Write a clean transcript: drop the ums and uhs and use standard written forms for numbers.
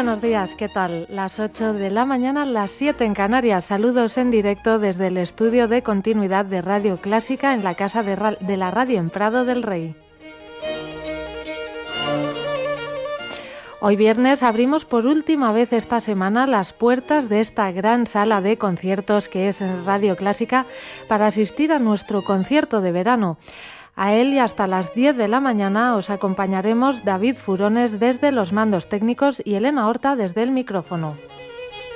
buenos días, ¿qué tal? Las 8 de la mañana, las 7 en Canarias. Saludos en directo desde el estudio de continuidad de Radio Clásica en la Casa de la Radio en Prado del Rey. Hoy viernes abrimos por última vez esta semana las puertas de esta gran sala de conciertos que es Radio Clásica para asistir a nuestro concierto de verano. A él y hasta las 10 de la mañana os acompañaremos David Furones desde los mandos técnicos y Elena Horta desde el micrófono.